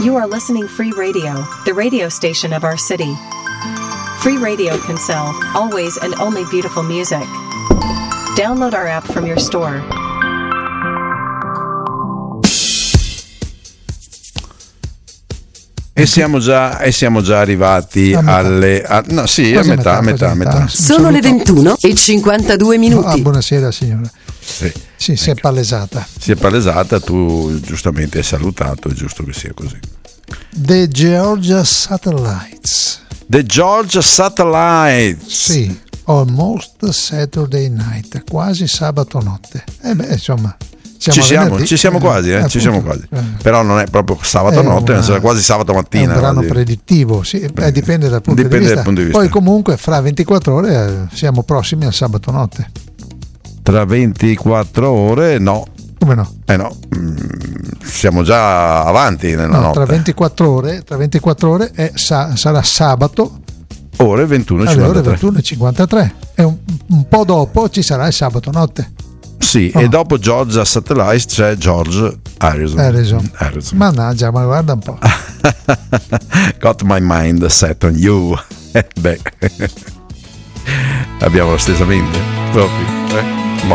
You are listening Free Radio, the radio station of our city. Free Radio can sell always and only beautiful music. Download our app from your store. E siamo già arrivati a metà. Sono le 21:52. Buonasera signora. Sì, si è palesata. Si è palesata, tu giustamente hai salutato, è giusto che sia così. The Georgia Satellites. The Georgia Satellites. Sì, Almost Saturday Night, quasi sabato notte. Insomma, ci siamo quasi. Però non è proprio sabato notte, ma quasi sabato mattina. È un brano predittivo, sì, dipende dal punto di vista. Poi comunque fra 24 ore siamo prossimi al sabato notte. Tra 24 ore no. Come no? No, siamo già avanti nella notte. Tra 24 ore sarà sabato. Ore 21:53. E un po' dopo ci sarà il sabato notte. Sì, e dopo Georgia Satellite c'è George Harrison. Mannaggia, ma guarda un po'. Got my mind set on you. Beh, abbiamo la stessa mente proprio.